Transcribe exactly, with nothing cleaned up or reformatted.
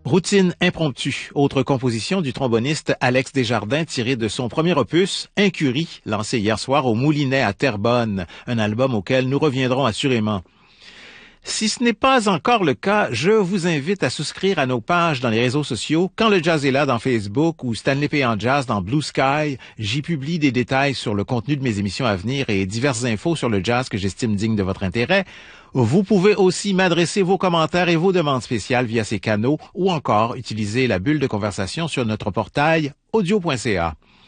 Routine impromptue, autre composition du tromboniste Alex Desjardins tirée de son premier opus, Incurie, lancé hier soir au Moulinet à Terrebonne, un album auquel nous reviendrons assurément. Si ce n'est pas encore le cas, je vous invite à souscrire à nos pages dans les réseaux sociaux. Quand le jazz est là dans Facebook ou Stanley P. en Jazz dans Blue Sky, j'y publie des détails sur le contenu de mes émissions à venir et diverses infos sur le jazz que j'estime digne de votre intérêt. Vous pouvez aussi m'adresser vos commentaires et vos demandes spéciales via ces canaux ou encore utiliser la bulle de conversation sur notre portail audio point c a.